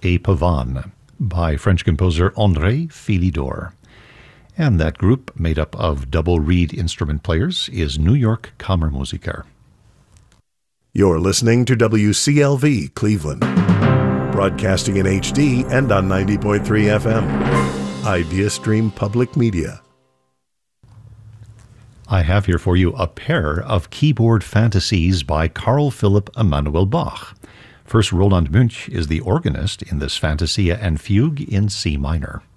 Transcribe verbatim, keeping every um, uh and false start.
et Pavane by French composer André Philidor. And that group, made up of double reed instrument players, is New York Kammermusiker. You're listening to W C L V Cleveland, broadcasting in H D and on ninety point three F M. IdeaStream Public Media. I have here for you a pair of keyboard fantasies by Carl Philipp Emanuel Bach. First, Roland Münch is the organist in this Fantasia and Fugue in C minor.